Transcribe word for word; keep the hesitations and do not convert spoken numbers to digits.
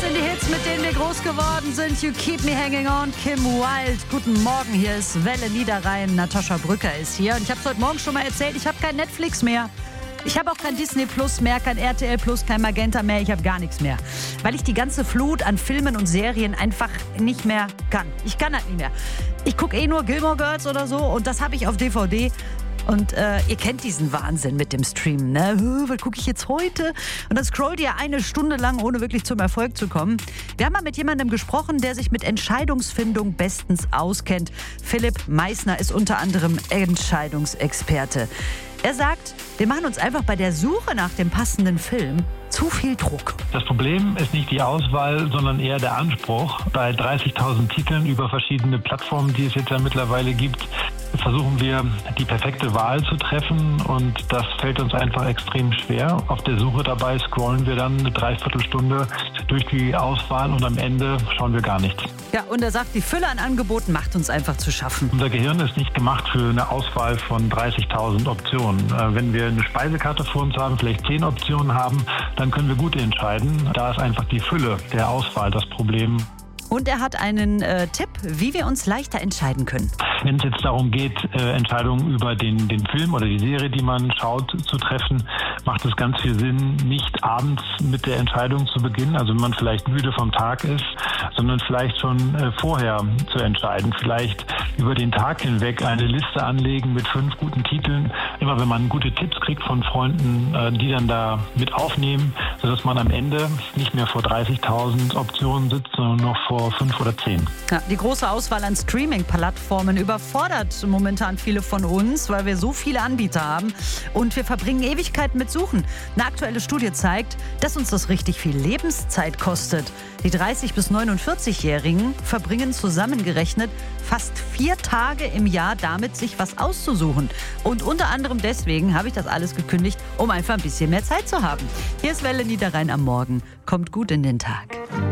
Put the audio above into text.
sind die Hits, mit denen wir groß geworden sind. You Keep Me Hanging On, Kim Wilde. Guten Morgen, hier ist Welle Niederrhein. Natascha Brücker ist hier. Und ich habe es heute Morgen schon mal erzählt, ich habe kein Netflix mehr. Ich habe auch kein Disney Plus mehr, kein R T L Plus, kein Magenta mehr. Ich habe gar nichts mehr. Weil ich die ganze Flut an Filmen und Serien einfach nicht mehr kann. Ich kann das nicht mehr. Ich gucke eh nur Gilmore Girls oder so und das habe ich auf D V D. Und äh, ihr kennt diesen Wahnsinn mit dem Streamen, ne? Was gucke ich jetzt heute? Und dann scrollt ihr eine Stunde lang, ohne wirklich zum Erfolg zu kommen. Wir haben mal mit jemandem gesprochen, der sich mit Entscheidungsfindung bestens auskennt. Philipp Meissner ist unter anderem Entscheidungsexperte. Er sagt, wir machen uns einfach bei der Suche nach dem passenden Film zu viel Druck. Das Problem ist nicht die Auswahl, sondern eher der Anspruch. Bei dreißigtausend Titeln über verschiedene Plattformen, die es jetzt ja mittlerweile gibt, versuchen wir, die perfekte Wahl zu treffen und das fällt uns einfach extrem schwer. Auf der Suche dabei scrollen wir dann eine Dreiviertelstunde durch die Auswahl und am Ende schauen wir gar nichts. Ja, und er sagt, die Fülle an Angeboten macht uns einfach zu schaffen. Unser Gehirn ist nicht gemacht für eine Auswahl von dreißigtausend Optionen. Äh, wenn wir eine Speisekarte vor uns haben, vielleicht zehn Optionen haben, dann können wir gut entscheiden. Da ist einfach die Fülle der Auswahl das Problem. Und er hat einen äh, Tipp, wie wir uns leichter entscheiden können. Wenn es jetzt darum geht, äh, Entscheidungen über den, den Film oder die Serie, die man schaut, zu treffen, macht es ganz viel Sinn, nicht abends mit der Entscheidung zu beginnen, also wenn man vielleicht müde vom Tag ist, sondern vielleicht schon äh, vorher zu entscheiden. Vielleicht über den Tag hinweg eine Liste anlegen mit fünf guten Titeln. Immer wenn man gute Tipps kriegt von Freunden, äh, die dann da mit aufnehmen, sodass man am Ende nicht mehr vor dreißigtausend Optionen sitzt, sondern noch vor fünf oder zehn. Ja, die große Auswahl an Streaming-Plattformen überfordert momentan viele von uns, weil wir so viele Anbieter haben und wir verbringen Ewigkeiten mit Suchen. Eine aktuelle Studie zeigt, dass uns das richtig viel Lebenszeit kostet. Die dreißig- bis neunundvierzig-Jährigen verbringen zusammengerechnet fast vier Tage im Jahr damit, sich was auszusuchen. Und unter anderem deswegen habe ich das alles gekündigt, um einfach ein bisschen mehr Zeit zu haben. Hier ist Welle Niederrhein am Morgen. Kommt gut in den Tag.